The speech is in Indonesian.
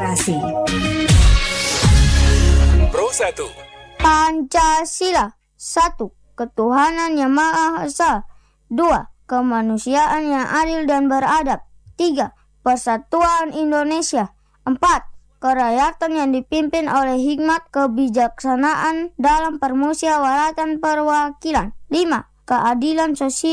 literasi. Pro 1. Pancasila. 1. Ketuhanan yang Maha Esa. 2. Kemanusiaan yang adil dan beradab. 3. Persatuan Indonesia. 4. Kerakyatan yang dipimpin oleh hikmat kebijaksanaan dalam permusyawaratan perwakilan. 5. Keadilan sosial